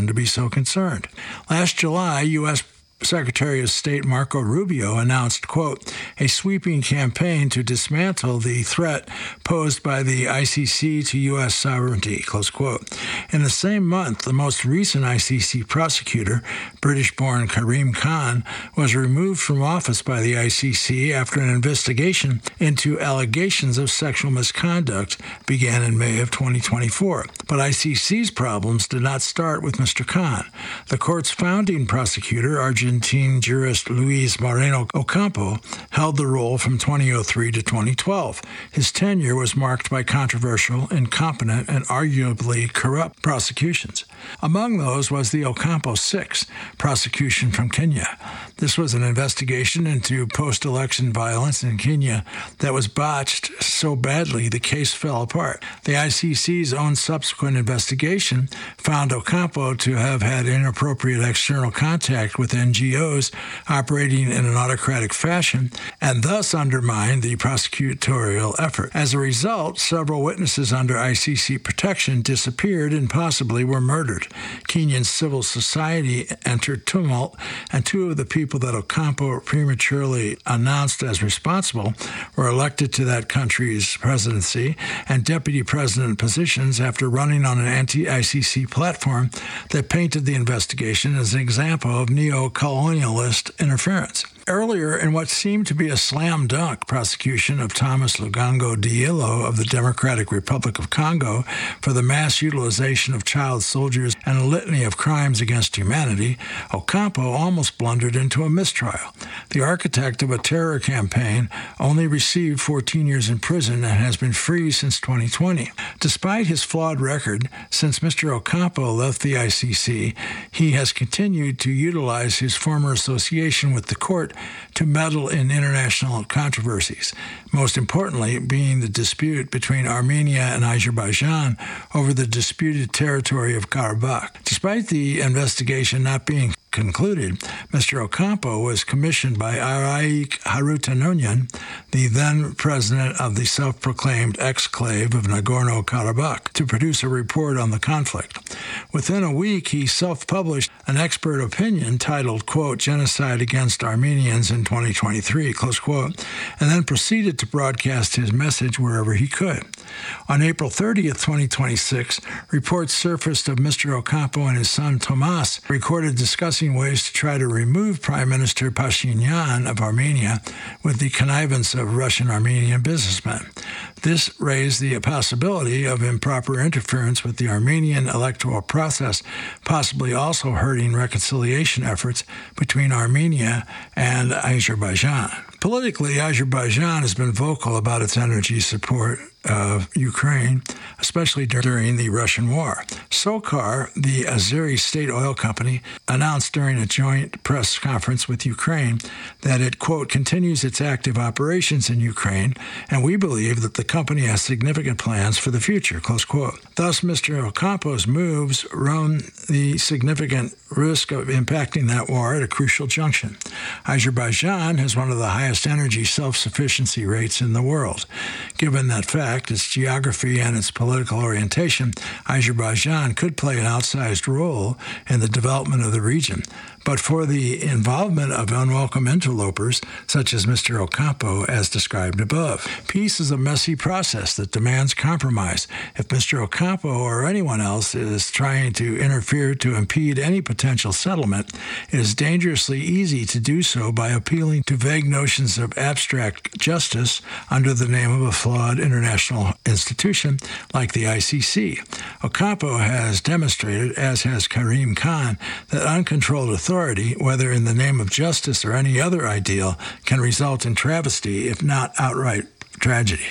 to be so concerned. Last July, U.S. Secretary of State Marco Rubio announced, quote, a sweeping campaign to dismantle the threat posed by the ICC to U.S. sovereignty, close quote. In the same month, the most recent ICC prosecutor, British-born Karim Khan, was removed from office by the ICC after an investigation into allegations of sexual misconduct began in May of 2024. But ICC's problems did not start with Mr. Khan. The court's founding prosecutor, Argentine jurist Luis Moreno Ocampo, held the role from 2003 to 2012. His tenure was marked by controversial, incompetent, and arguably corrupt prosecutions. Among those was the Ocampo 6 prosecution from Kenya. This was an investigation into post-election violence in Kenya that was botched so badly the case fell apart. The ICC's own subsequent investigation found Ocampo to have had inappropriate external contact with NGOs operating in an autocratic fashion and thus undermined the prosecutorial effort. As a result, several witnesses under ICC protection disappeared and possibly were murdered. Kenyan civil society entered tumult, and two of the people that Ocampo prematurely announced as responsible were elected to that country's presidency and deputy president positions after running on an anti-ICC platform that painted the investigation as an example of neo-colonialist interference. Earlier, in what seemed to be a slam-dunk prosecution of Thomas Lugango Diallo of the Democratic Republic of Congo for the mass utilization of child soldiers and a litany of crimes against humanity, Ocampo almost blundered into a mistrial. The architect of a terror campaign only received 14 years in prison and has been free since 2020. Despite his flawed record, since Mr. Ocampo left the ICC, he has continued to utilize his former association with the court to meddle in international controversies, most importantly being the dispute between Armenia and Azerbaijan over the disputed territory of Karabakh. Despite the investigation not being concluded, Mr. Ocampo was commissioned by Araik Harutyunyan, the then president of the self-proclaimed exclave of Nagorno-Karabakh, to produce a report on the conflict. Within a week, he self-published an expert opinion titled, quote, Genocide Against Armenians in 2023, close quote, and then proceeded to broadcast his message wherever he could. On April 30th, 2026, reports surfaced of Mr. Ocampo and his son Tomas recorded discussing ways to try to remove Prime Minister Pashinyan of Armenia with the connivance of Russian-Armenian businessmen. This raised the possibility of improper interference with the Armenian electoral process, possibly also hurting reconciliation efforts between Armenia and Azerbaijan. Politically, Azerbaijan has been vocal about its energy support of Ukraine, especially during the Russian war. SOCAR, the Azeri state oil company, announced during a joint press conference with Ukraine that it, quote, continues its active operations in Ukraine, and we believe that the company has significant plans for the future, close quote. Thus, Mr. Ocampo's moves run the significant risk of impacting that war at a crucial junction. Azerbaijan has one of the highest energy self-sufficiency rates in the world. Given that fact, its geography and its political orientation, Azerbaijan could play an outsized role in the development of the region. But for the involvement of unwelcome interlopers, such as Mr. Ocampo, as described above. Peace is a messy process that demands compromise. If Mr. Ocampo or anyone else is trying to interfere to impede any potential settlement, it is dangerously easy to do so by appealing to vague notions of abstract justice under the name of a flawed international institution like the ICC. Ocampo has demonstrated, as has Karim Khan, that uncontrolled authority, whether in the name of justice or any other ideal, can result in travesty, if not outright tragedy.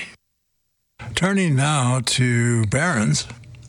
Turning now to Barron's,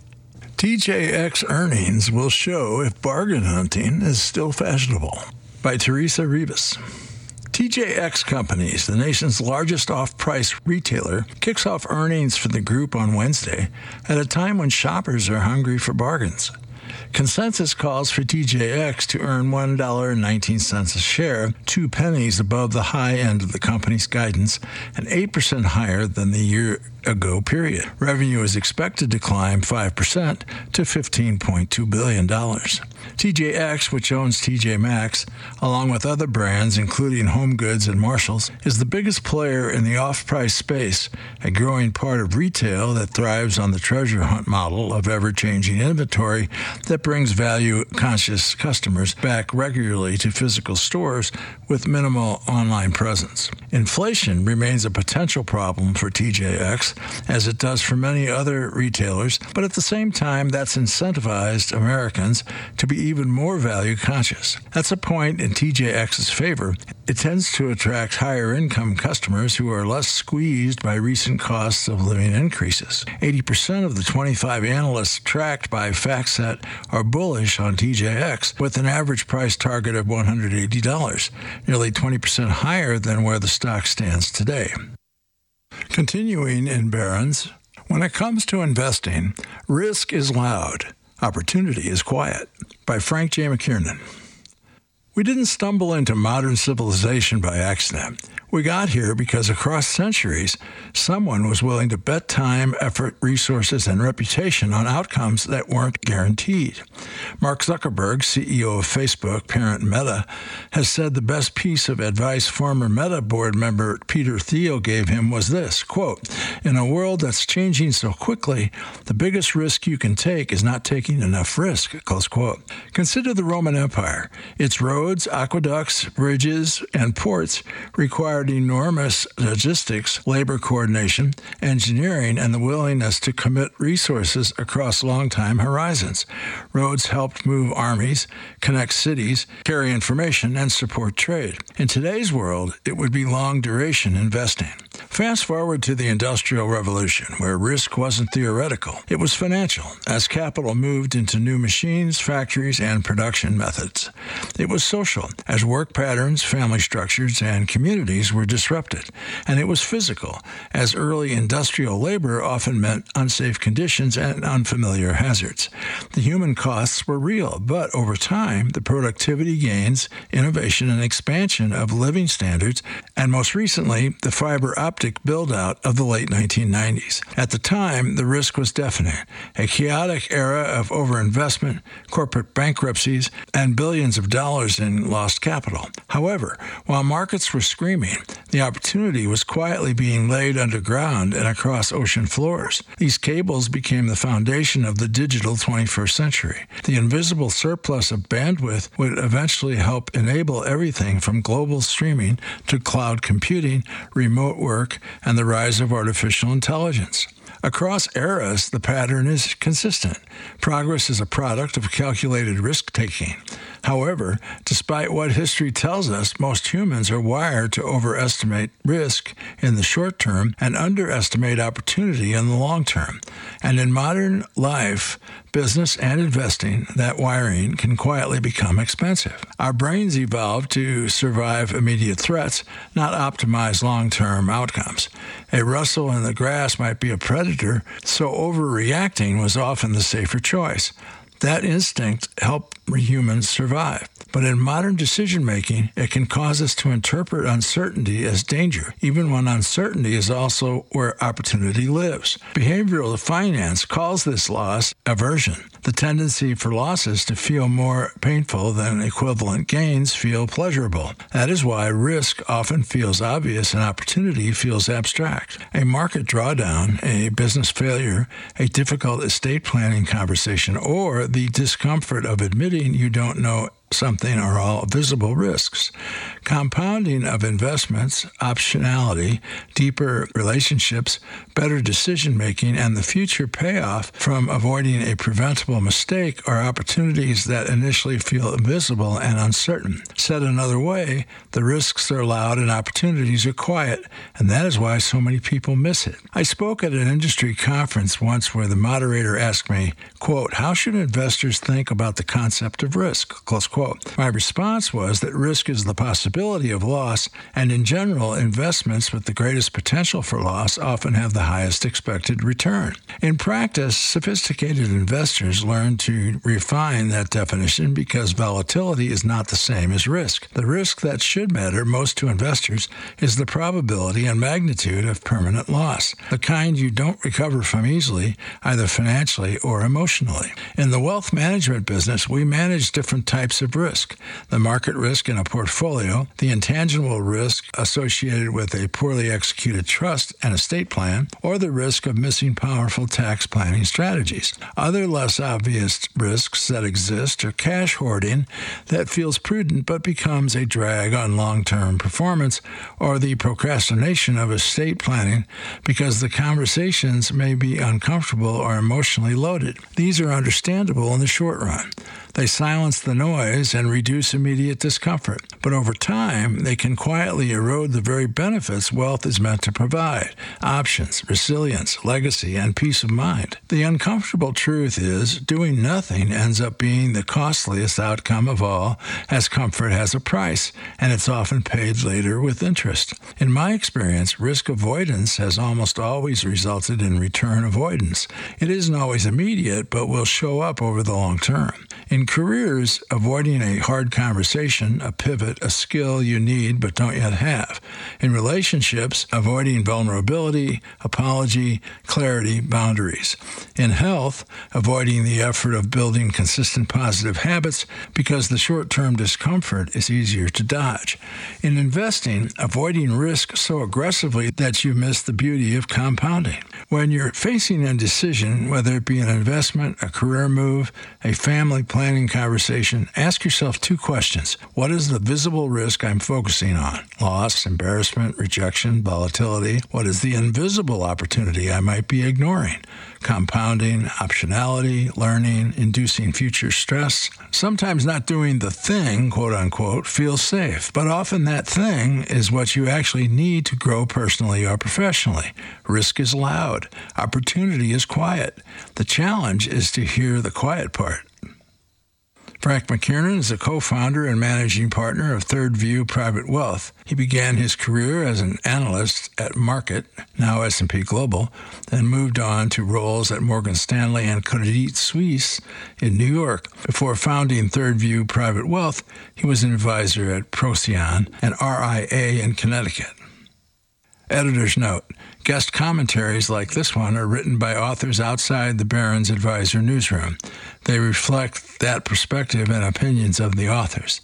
TJX earnings will show if bargain hunting is still fashionable, by Teresa Rivas. TJX Companies, the nation's largest off-price retailer, kicks off earnings for the group on Wednesday at a time when shoppers are hungry for bargains. Consensus calls for TJX to earn $1.19 a share, 2 pennies above the high end of the company's guidance, and 8% higher than the year-ago period. Revenue is expected to climb 5% to $15.2 billion. TJX, which owns TJ Maxx, along with other brands including HomeGoods and Marshalls, is the biggest player in the off-price space, a growing part of retail that thrives on the treasure hunt model of ever-changing inventory that brings value-conscious customers back regularly to physical stores with minimal online presence. Inflation remains a potential problem for TJX, as it does for many other retailers, but at the same time, that's incentivized Americans to be even more value conscious. That's a point in TJX's favor. It tends to attract higher income customers who are less squeezed by recent costs of living increases. 80% of the 25 analysts tracked by FactSet are bullish on TJX, with an average price target of $180, nearly 20% higher than where the stock stands today. Continuing in Barron's, when it comes to investing, risk is loud, opportunity is quiet, by Frank J. McKiernan. We didn't stumble into modern civilization by accident. We got here because across centuries, someone was willing to bet time, effort, resources, and reputation on outcomes that weren't guaranteed. Mark Zuckerberg, CEO of Facebook, parent Meta, has said the best piece of advice former Meta board member Peter Thiel gave him was this, quote, "In a world that's changing so quickly, the biggest risk you can take is not taking enough risk," close quote. Consider the Roman Empire. Its roads, aqueducts, bridges, and ports required enormous logistics, labor coordination, engineering, and the willingness to commit resources across long time horizons. Roads helped move armies, connect cities, carry information, and support trade. In today's world, it would be long-duration investing. Fast forward to the Industrial Revolution, where risk wasn't theoretical. It was financial, as capital moved into new machines, factories, and production methods. It was social, as work patterns, family structures, and communities were disrupted. And it was physical, as early industrial labor often meant unsafe conditions and unfamiliar hazards. The human costs were real, but over time, the productivity gains, innovation, and expansion of living standards, and most recently, the fiber optic build-out of the late 1990s. At the time, the risk was definite, a chaotic era of overinvestment, corporate bankruptcies, and billions of dollars in lost capital. However, while markets were screaming, the opportunity was quietly being laid underground and across ocean floors. These cables became the foundation of the digital 21st century. The invisible surplus of bandwidth would eventually help enable everything from global streaming to cloud computing, remote work, and the rise of artificial intelligence. Across eras, the pattern is consistent. Progress is a product of calculated risk-taking. However, despite what history tells us, most humans are wired to overestimate risk in the short term and underestimate opportunity in the long term. And in modern life, business and investing, that wiring can quietly become expensive. Our brains evolved to survive immediate threats, not optimize long-term outcomes. A rustle in the grass might be a predator, so overreacting was often the safer choice. That instinct helped humans survive. But in modern decision-making, it can cause us to interpret uncertainty as danger, even when uncertainty is also where opportunity lives. Behavioral finance calls this loss aversion, the tendency for losses to feel more painful than equivalent gains feel pleasurable. That is why risk often feels obvious and opportunity feels abstract. A market drawdown, a business failure, a difficult estate planning conversation, or the discomfort of admitting you don't know something are all visible risks. Compounding of investments, optionality, deeper relationships, better decision-making, and the future payoff from avoiding a preventable mistake are opportunities that initially feel invisible and uncertain. Said another way, the risks are loud and opportunities are quiet, and that is why so many people miss it. I spoke at an industry conference once where the moderator asked me, quote, "How should investors think about the concept of risk?" Close quote. Quote, my response was that risk is the possibility of loss, and in general, investments with the greatest potential for loss often have the highest expected return. In practice, sophisticated investors learn to refine that definition because volatility is not the same as risk. The risk that should matter most to investors is the probability and magnitude of permanent loss, the kind you don't recover from easily, either financially or emotionally. In the wealth management business, we manage different types of risk: the market risk in a portfolio, the intangible risk associated with a poorly executed trust and estate plan, or the risk of missing powerful tax planning strategies. Other less obvious risks that exist are cash hoarding that feels prudent but becomes a drag on long-term performance, or the procrastination of estate planning because the conversations may be uncomfortable or emotionally loaded. These are understandable in the short run. They silence the noise and reduce immediate discomfort. But over time, they can quietly erode the very benefits wealth is meant to provide: options, resilience, legacy, and peace of mind. The uncomfortable truth is, doing nothing ends up being the costliest outcome of all, as comfort has a price, and it's often paid later with interest. In my experience, risk avoidance has almost always resulted in return avoidance. It isn't always immediate, but will show up over the long term. In careers, avoiding a hard conversation, a pivot, a skill you need but don't yet have. In relationships, avoiding vulnerability, apology, clarity, boundaries. In health, avoiding the effort of building consistent positive habits because the short-term discomfort is easier to dodge. In investing, avoiding risk so aggressively that you miss the beauty of compounding. When you're facing a decision, whether it be an investment, a career move, a family planning conversation, ask yourself two questions. What is the visible risk I'm focusing on? Loss, embarrassment, rejection, volatility. What is the invisible opportunity I might be ignoring? Compounding, optionality, learning, inducing future stress. Sometimes not doing the thing, quote unquote, feels safe, but often that thing is what you actually need to grow personally or professionally. Risk is loud. Opportunity is quiet. The challenge is to hear the quiet part. Frank McKiernan is a co-founder and managing partner of Third View Private Wealth. He began his career as an analyst at Market, now S&P Global, then moved on to roles at Morgan Stanley and Credit Suisse in New York. Before founding Third View Private Wealth, he was an advisor at Procyon and RIA in Connecticut. Editor's note: guest commentaries like this one are written by authors outside the Barron's Advisor newsroom. They reflect that perspective and opinions of the authors.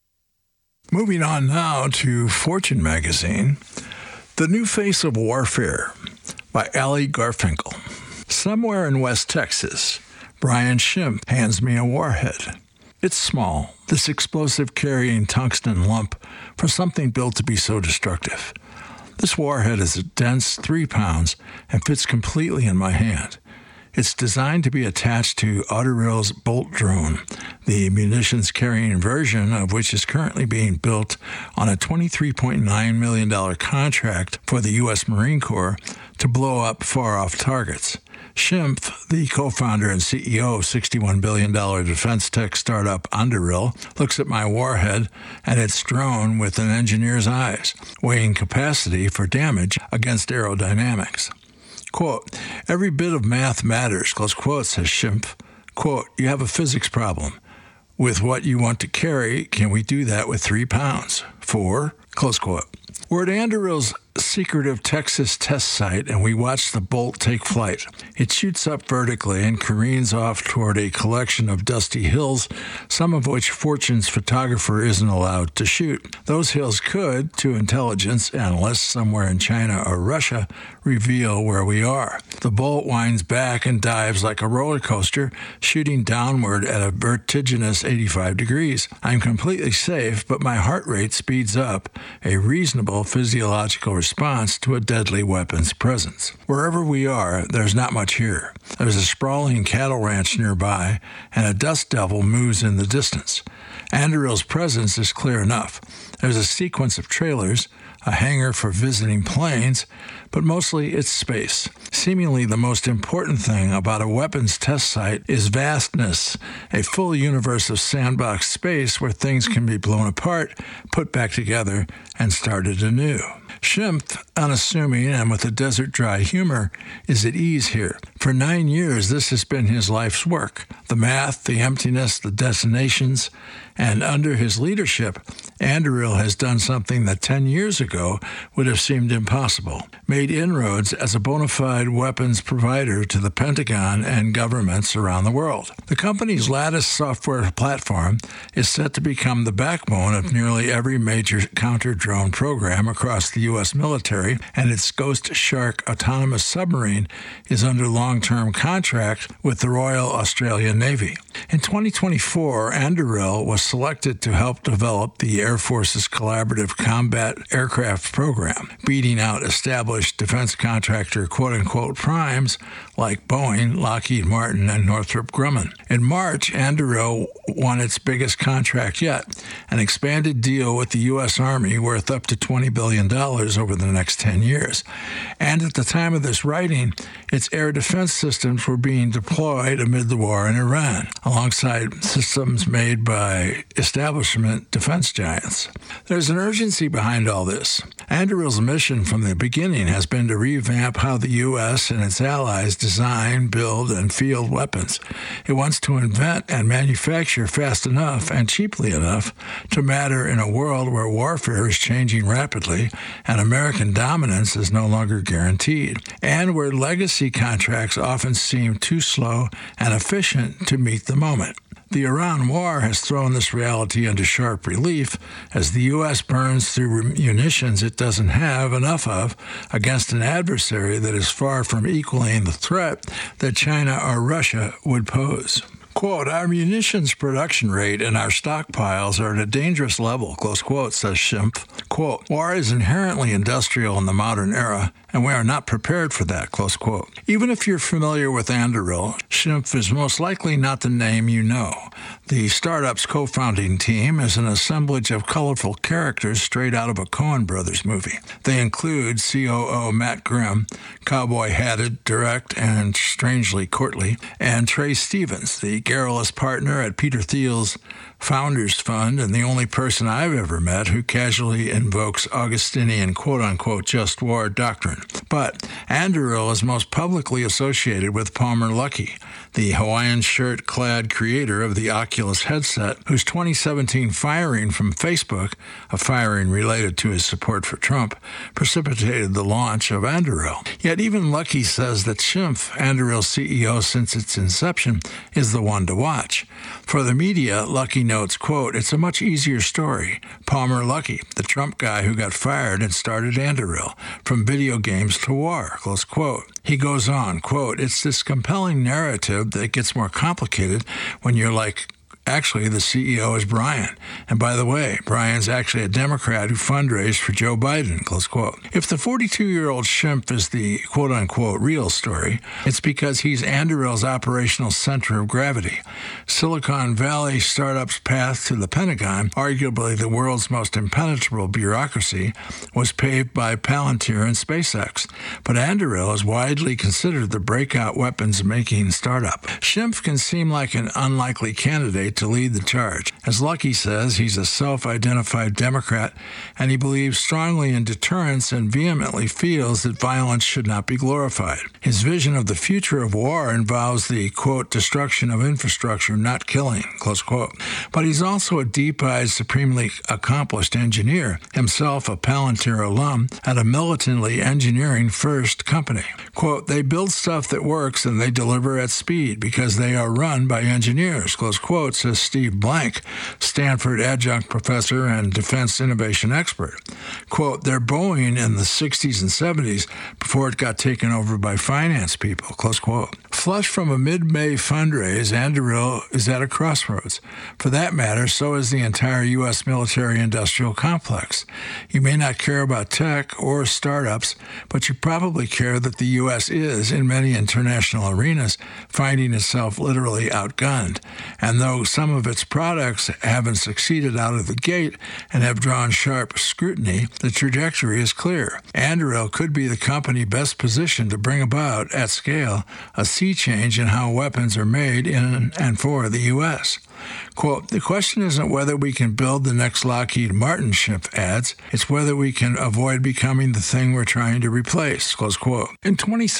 Moving on now to Fortune magazine, The New Face of Warfare by Ali Garfinkel. Somewhere in West Texas, Brian Schimpf hands me a warhead. It's small, this explosive-carrying tungsten lump for something built to be so destructive. This warhead is a dense 3 pounds and fits completely in my hand. It's designed to be attached to Autorill's Bolt drone, the munitions-carrying version of which is currently being built on a $23.9 million contract for the U.S. Marine Corps to blow up far-off targets. Schimpf, the co-founder and CEO of $61 billion defense tech startup Anduril, looks at my warhead and its drone with an engineer's eyes, weighing capacity for damage against aerodynamics. Quote, every bit of math matters, close quote, says Schimpf. Quote, you have a physics problem. With what you want to carry, can we do that with 3 pounds? 4, close quote. We're at Anduril's secretive Texas test site, and we watch the Bolt take flight. It shoots up vertically and careens off toward a collection of dusty hills, some of which Fortune's photographer isn't allowed to shoot. Those hills could, to intelligence analysts somewhere in China or Russia, reveal where we are. The Bolt winds back and dives like a roller coaster, shooting downward at a vertiginous 85 degrees. I'm completely safe, but my heart rate speeds up, a reasonable physiological response to a deadly weapon's presence. Wherever we are, there's not much here. There's a sprawling cattle ranch nearby, and a dust devil moves in the distance. Anduril's presence is clear enough. There's a sequence of trailers, a hangar for visiting planes, but mostly it's space. Seemingly the most important thing about a weapons test site is vastness, a full universe of sandbox space where things can be blown apart, put back together, and started anew. Schimpf, unassuming and with a desert-dry humor, is at ease here. For 9 years, this has been his life's work. The math, the emptiness, the destinations, and under his leadership, Anduril has done something that 10 years ago would have seemed impossible, made inroads as a bona fide weapons provider to the Pentagon and governments around the world. The company's Lattice software platform is set to become the backbone of nearly every major counter-drone program across the U.S. military, and its Ghost Shark autonomous submarine is under long-term contract with the Royal Australian Navy. In 2024, Anduril was selected to help develop the Air Force's Collaborative Combat Aircraft Program, beating out established defense contractor quote-unquote primes like Boeing, Lockheed Martin, and Northrop Grumman. In March, Anduril won its biggest contract yet, an expanded deal with the U.S. Army worth up to $20 billion over the next 10 years. And at the time of this writing, its air defense systems were being deployed amid the war in Iran, alongside systems made by establishment defense giants. There's an urgency behind all this. Anduril's mission from the beginning has been to revamp how the U.S. and its allies design, build, and field weapons. It wants to invent and manufacture fast enough and cheaply enough to matter in a world where warfare is changing rapidly and American dominance is no longer guaranteed, and where legacy contracts often seem too slow and efficient to meet the moment. The Iran war has thrown this reality into sharp relief as the U.S. burns through munitions it doesn't have enough of against an adversary that is far from equaling the threat that China or Russia would pose. Quote, our munitions production rate and our stockpiles are at a dangerous level, close quote, says Schimpf. Quote, war is inherently industrial in the modern era, and we are not prepared for that, close quote. Even if you're familiar with Anduril, Schimpf is most likely not the name you know. The startup's co-founding team is an assemblage of colorful characters straight out of a Coen Brothers movie. They include COO Matt Grimm, cowboy-hatted, direct, and strangely courtly, and Trey Stevens, the garrulous partner at Peter Thiel's Founders Fund and the only person I've ever met who casually invokes Augustinian quote-unquote just war doctrine. But Anduril is most publicly associated with Palmer Luckey, the Hawaiian shirt-clad creator of the Oculus headset, whose 2017 firing from Facebook, a firing related to his support for Trump, precipitated the launch of Anduril. Yet even Luckey says that Schimpf, Anduril's CEO since its inception, is the one to watch. For the media, Luckey notes, quote, it's a much easier story. Palmer Luckey, the Trump guy who got fired and started Anduril, from video games to war, close quote. He goes on, quote, it's this compelling narrative that gets more complicated when you're like, actually, the CEO is Brian. And by the way, Brian's actually a Democrat who fundraised for Joe Biden, close quote. If the 42-year-old Schimpf is the quote-unquote real story, it's because he's Anduril's operational center of gravity. Silicon Valley startup's path to the Pentagon, arguably the world's most impenetrable bureaucracy, was paved by Palantir and SpaceX. But Anduril is widely considered the breakout weapons-making startup. Schimpf can seem like an unlikely candidate to lead the charge. As Luckey says, he's a self-identified Democrat, and he believes strongly in deterrence and vehemently feels that violence should not be glorified. His vision of the future of war involves the, quote, destruction of infrastructure, not killing, close quote. But he's also a deep-eyed, supremely accomplished engineer, himself a Palantir alum at a militantly engineering-first company. Quote, they build stuff that works and they deliver at speed because they are run by engineers, close quote, says Steve Blank, Stanford adjunct professor and defense innovation expert. Quote, they're Boeing in the 60s and 70s before it got taken over by finance people, close quote. Flush from a mid-May fundraise, Anduril is at a crossroads. For that matter, so is the entire U.S. military-industrial complex. You may not care about tech or startups, but you probably care that the U.S. is, in many international arenas, finding itself literally outgunned. And though some of its products haven't succeeded out of the gate and have drawn sharp scrutiny, the trajectory is clear. Anduril could be the company best positioned to bring about, at scale, a sea change in how weapons are made in and for the U.S. Quote, the question isn't whether we can build the next Lockheed Martin, Schimpf adds. It's whether we can avoid becoming the thing we're trying to replace, close quote. In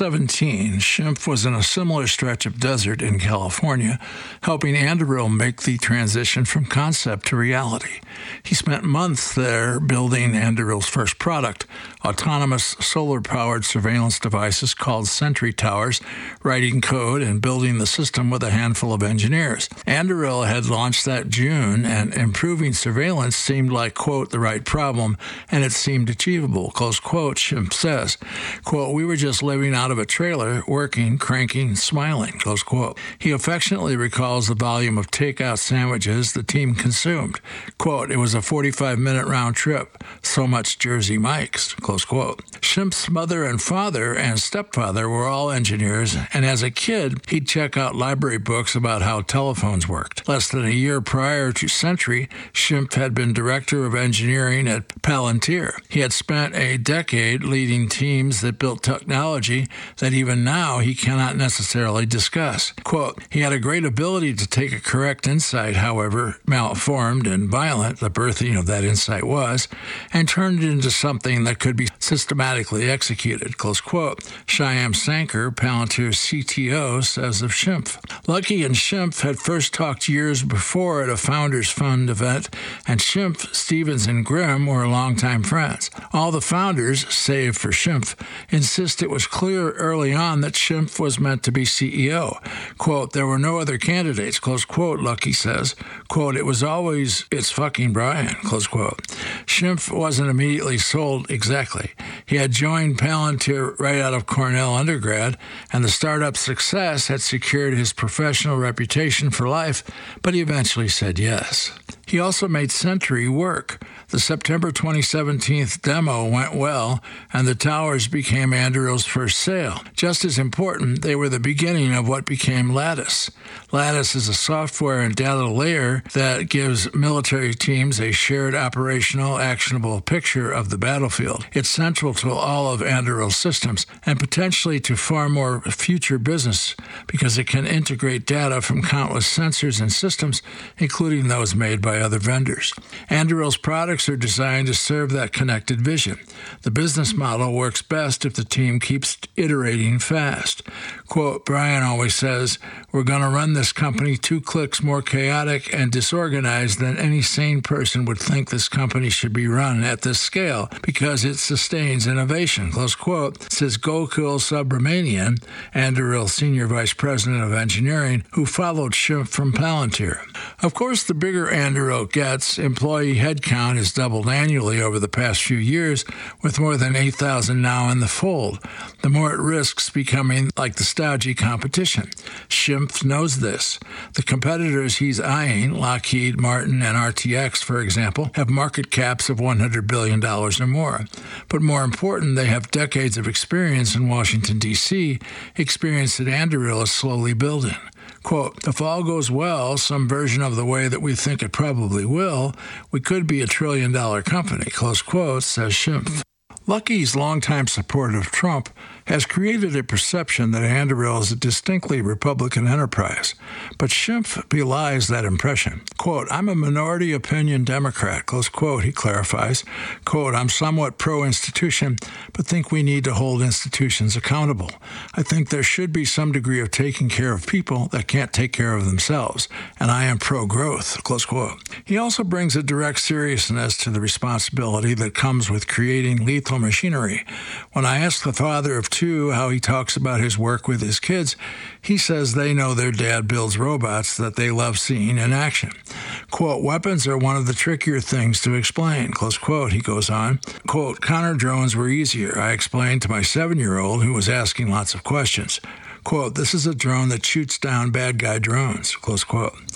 2017, Schimpf was in a similar stretch of desert in California, helping Anduril make the transition from concept to reality. He spent months there building Anduril's first product, autonomous solar-powered surveillance devices called Sentry Towers, writing code and building the system with a handful of engineers. Anduril had launched that June, and improving surveillance seemed like, quote, the right problem, and it seemed achievable, close quote. Schimpf says, quote, we were just living out of a trailer, working, cranking, smiling, close quote. He affectionately recalls the volume of takeout sandwiches the team consumed. Quote, it was a 45-minute round trip, so much Jersey Mike's, close quote. Schimpf's mother and father and stepfather were all engineers, and as a kid, he'd check out library books about how telephones worked. Less than a year prior to Sentry, Schimpf had been director of engineering at Palantir. He had spent a decade leading teams that built technology that even now he cannot necessarily discuss. Quote, he had a great ability to take a correct insight, however malformed and violent the birthing of that insight was, and turn it into something that could be systematically executed, close quote. Shyam Sankar, Palantir's CTO, says of Schimpf. Lucky and Schimpf had first talked years before at a Founders Fund event, and Schimpf, Stevens, and Grimm were longtime friends. All the founders, save for Schimpf, insist it was clear early on that Schimpf was meant to be CEO. Quote, there were no other candidates, close quote, Lucky says. Quote, it was always, it's fucking Brian, close quote. Schimpf wasn't immediately sold exactly. He had joined Palantir right out of Cornell undergrad, and the startup success had secured his professional reputation for life, but he eventually said yes. He also made Sentry work. The September 2017 demo went well, and the towers became Anduril's first sale. Just as important, they were the beginning of what became Lattice. Lattice is a software and data layer that gives military teams a shared operational, actionable picture of the battlefield. It's central to all of Anduril's systems and potentially to far more future business because it can integrate data from countless sensors and systems, including those made by other vendors. Anduril's products are designed to serve that connected vision. The business model works best if the team keeps iterating fast. Quote, Brian always says, we're going to run this company 2 clicks more chaotic and disorganized than any sane person would think this company should be run at this scale because it sustains innovation, close quote, says Gokul Subramanian, Anduril Senior Vice President of Engineering, who followed Schimpf from Palantir. Of course, the bigger Anduril gets, employee headcount has doubled annually over the past few years, with more than 8,000 now in the fold. The more it risks becoming like the stodgy competition. Schimpf knows this. The competitors he's eyeing, Lockheed Martin and RTX, for example, have market caps of $100 billion or more. But more important, they have decades of experience in Washington, D.C., experience that Anduril is slowly building. Quote, if all goes well, some version of the way that we think it probably will, we could be $1 trillion company, close quote, says Schimpf. Lucky's longtime support of Trump has created a perception that Anduril is a distinctly Republican enterprise, but Schimpf belies that impression. Quote, I'm a minority opinion Democrat, close quote, he clarifies. Quote, I'm somewhat pro-institution, but think we need to hold institutions accountable. I think there should be some degree of taking care of people that can't take care of themselves, and I am pro-growth, close quote. He also brings a direct seriousness to the responsibility that comes with creating lethal machinery. When I ask the father of 2 how he talks about his work with his kids, he says they know their dad builds robots that they love seeing in action. Quote, weapons are one of the trickier things to explain, close quote, he goes on. Quote, counter drones were easier, I explained to my 7-year-old who was asking lots of questions. Quote, this is a drone that shoots down bad guy drones, close quote.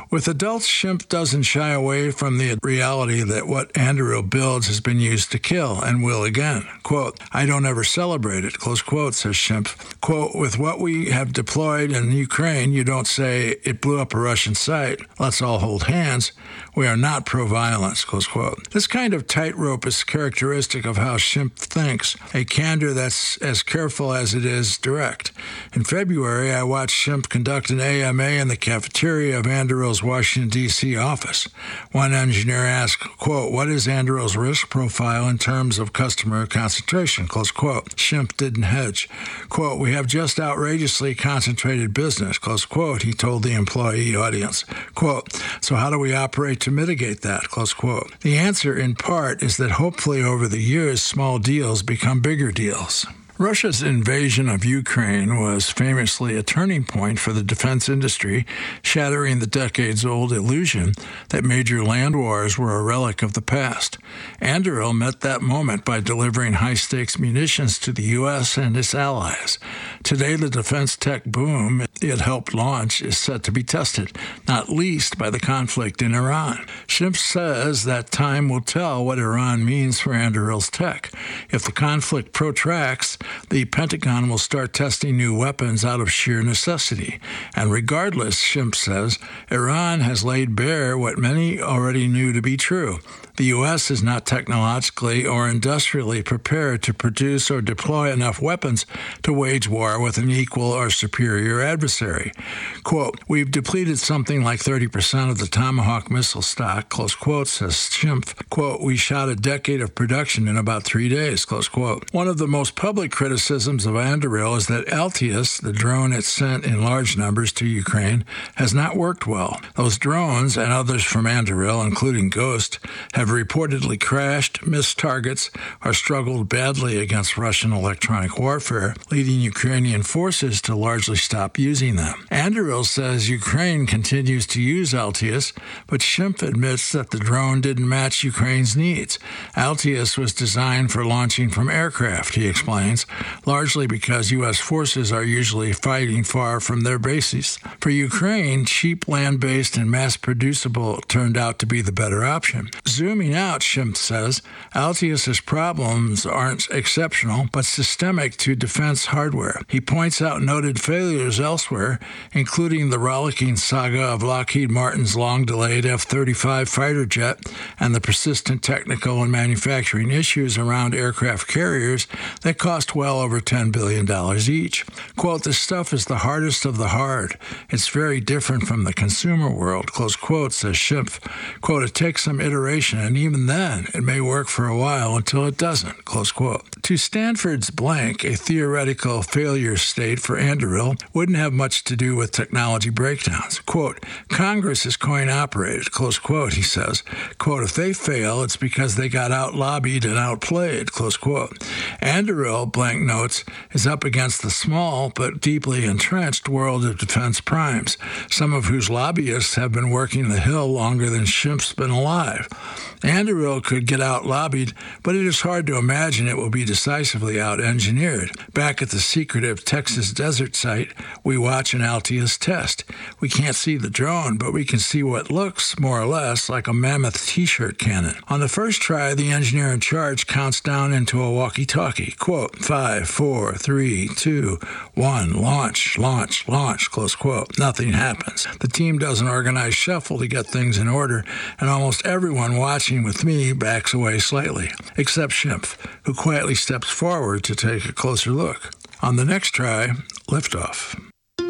With adults, Schimpf doesn't shy away from the reality that what Anduril builds has been used to kill and will again. Quote, I don't ever celebrate it, close quote, says Schimpf. Quote, with what we have deployed in Ukraine, you don't say it blew up a Russian site. Let's all hold hands. We are not pro-violence, close quote. This kind of tightrope is characteristic of how Schimpf thinks, a candor that's as careful as it is direct. In February, I watched Schimpf conduct an AMA in the cafeteria of Anduril's Washington, D.C. office. One engineer asked, quote, what is Anduril's risk profile in terms of customer concentration, close quote. Schimpf didn't hedge. Quote, we have just outrageously concentrated business, close quote, he told the employee audience. Quote, so how do we operate to mitigate that, close quote. The answer, in part, is that hopefully over the years, small deals become bigger deals. Russia's invasion of Ukraine was famously a turning point for the defense industry, shattering the decades-old illusion that major land wars were a relic of the past. Anduril met that moment by delivering high-stakes munitions to the U.S. and its allies. Today, the defense tech boom it helped launch is set to be tested, not least by the conflict in Iran. Schimpf says that time will tell what Iran means for Anduril's tech. If the conflict protracts, the Pentagon will start testing new weapons out of sheer necessity. And regardless, Schimpf says, Iran has laid bare what many already knew to be true. The U.S. is not technologically or industrially prepared to produce or deploy enough weapons to wage war with an equal or superior adversary. Quote, we've depleted something like 30% of the Tomahawk missile stock, close quote, says Schimpf. Quote, we shot a decade of production in about 3 days, close quote. One of the most public criticisms of Anduril is that Altius, the drone it sent in large numbers to Ukraine, has not worked well. Those drones and others from Anduril, including Ghost, have reportedly crashed, missed targets, or struggled badly against Russian electronic warfare, leading Ukrainian forces to largely stop using them. Anduril says Ukraine continues to use Altius, but Schimpf admits that the drone didn't match Ukraine's needs. Altius was designed for launching from aircraft, he explains, largely because U.S. forces are usually fighting far from their bases. For Ukraine, cheap land-based and mass-producible turned out to be the better option. Zooming out, Schimpf says, Altius's problems aren't exceptional, but systemic to defense hardware. He points out noted failures elsewhere, including the rollicking saga of Lockheed Martin's long-delayed F-35 fighter jet and the persistent technical and manufacturing issues around aircraft carriers that cost well over $10 billion each. Quote, this stuff is the hardest of the hard. It's very different from the consumer world, close quote, says Schimpf. Quote, it takes some iteration, and even then, it may work for a while until it doesn't, close quote. To Stanford's blank, a theoretical failure state for Anduril wouldn't have much to do with technology breakdowns. Quote, Congress is coin-operated, close quote, he says. Quote, if they fail, it's because they got out-lobbied and outplayed, close quote. Anduril, blank notes, is up against the small but deeply entrenched world of defense primes, some of whose lobbyists have been working the Hill longer than Schimpf's been alive. Anduril could get out-lobbied, but it is hard to imagine it will be decisively out-engineered. Back at the secretive Texas desert site, we watch an Altius test. We can't see the drone, but we can see what looks, more or less, like a mammoth T-shirt cannon. On the first try, the engineer in charge counts down into a walkie-talkie. Quote, 5, 4, 3, 2, 1, launch, launch, launch, close quote. Nothing happens. The team does an organized shuffle to get things in order, and almost everyone watching with me backs away slightly, except Schimpf, who quietly steps forward to take a closer look. On the next try, liftoff.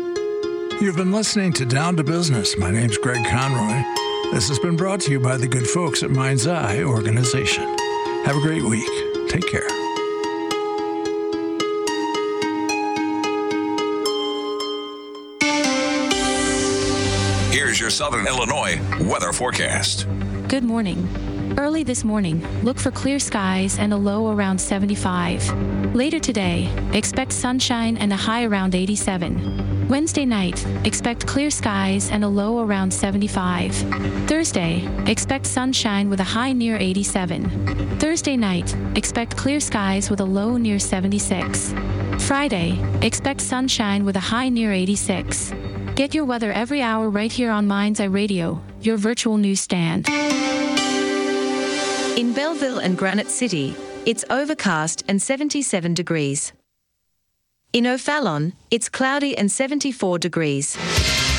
You've been listening to Down to Business. My name's Greg Conroy. This has been brought to you by the good folks at Mind's Eye Organization. Have a great week. Take care. Here's your Southern Illinois weather forecast. Good morning. Early this morning, look for clear skies and a low around 75. Later today, expect sunshine and a high around 87. Wednesday night, expect clear skies and a low around 75. Thursday, expect sunshine with a high near 87. Thursday night, expect clear skies with a low near 76. Friday, expect sunshine with a high near 86. Get your weather every hour right here on Mind's Eye Radio, your virtual newsstand. In Belleville and Granite City, it's overcast and 77 degrees. In O'Fallon, it's cloudy and 74 degrees.